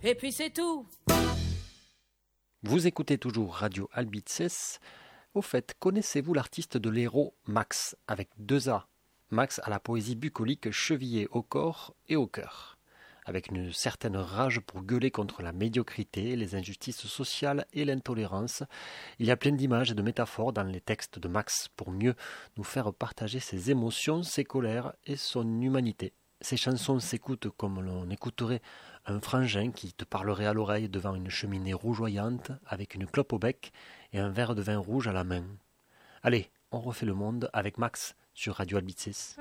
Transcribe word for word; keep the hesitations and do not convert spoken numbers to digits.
Et puis c'est tout. Vous écoutez toujours Radio Albices. Au fait, connaissez-vous l'artiste de l'héros Max, avec deux A? Max a la poésie bucolique chevillée au corps et au cœur, avec une certaine rage pour gueuler contre la médiocrité, les injustices sociales et l'intolérance. Il y a plein d'images et de métaphores dans les textes de Max pour mieux nous faire partager ses émotions, ses colères et son humanité. Ces chansons s'écoutent comme l'on écouterait un frangin qui te parlerait à l'oreille devant une cheminée rougeoyante avec une clope au bec et un verre de vin rouge à la main. Allez, on refait le monde avec Max sur Radio Albices.